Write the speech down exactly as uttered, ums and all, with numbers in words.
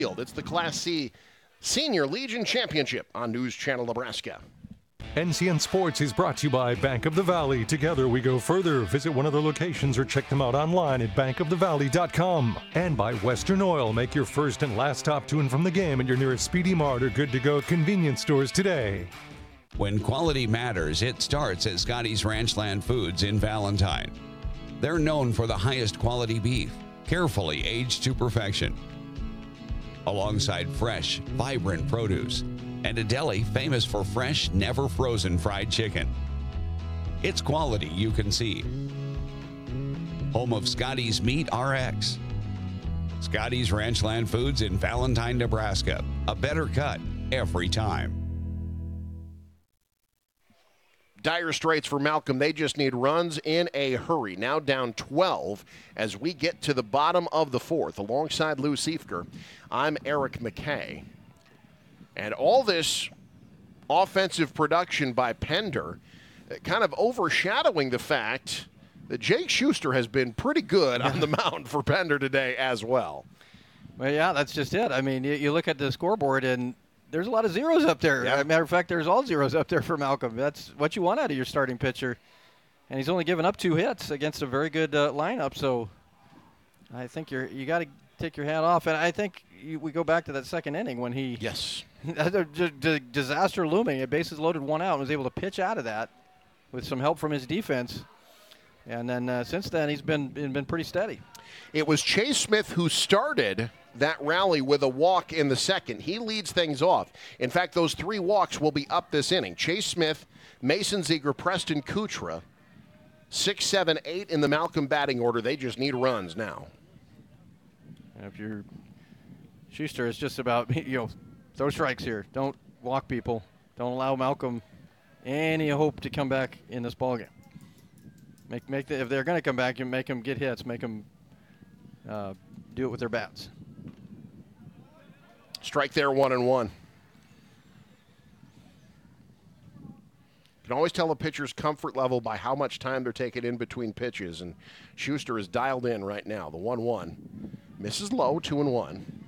It's the Class C Senior Legion Championship on News Channel Nebraska. N C N Sports is brought to you by Bank of the Valley. Together we go further. Visit one of their locations or check them out online at bank of the valley dot com. And by Western Oil. Make your first and last stop to and from the game at your nearest Speedy Mart or good-to-go convenience stores today. When quality matters, it starts at Scotty's Ranchland Foods in Valentine. They're known for the highest quality beef, carefully aged to perfection, alongside fresh, vibrant produce, and a deli famous for fresh, never frozen fried chicken. It's quality you can see. Home of Scotty's Meat R X. Scotty's Ranchland Foods in Valentine, Nebraska. A better cut every time. Dire straits for Malcolm. They just need runs in a hurry. Now down twelve as we get to the bottom of the fourth. Alongside Lou Siefker, I'm Eric McKay. And all this offensive production by Pender kind of overshadowing the fact that Jake Schuster has been pretty good on the mound for Pender today as well. Well, yeah, that's just it. I mean, you, you look at the scoreboard, and there's a lot of zeros up there. Yeah. As a matter of fact, there's all zeros up there for Malcolm. That's what you want out of your starting pitcher. And he's only given up two hits against a very good uh, lineup. So I think you're you got to take your hat off. And I think you, we go back to that second inning when he yes, disaster looming. A bases loaded, one out, and was able to pitch out of that with some help from his defense. And then uh, since then, he's been been pretty steady. It was Chase Smith who started that rally with a walk in the second. He leads things off. In fact, those three walks will be up this inning. Chase Smith, Mason Ziegler, Preston Kuchera, six, seven, eight in the Malcolm batting order. They just need runs now. And if you're Schuster, it's just about, you know, throw strikes here. Don't walk people. Don't allow Malcolm any hope to come back in this ballgame. Make make the, if they're going to come back, you make them get hits. Make them uh, do it with their bats. Strike there, one and one. You can always tell a pitcher's comfort level by how much time they're taking in between pitches, and Schuster is dialed in right now. The one one misses low, two and one.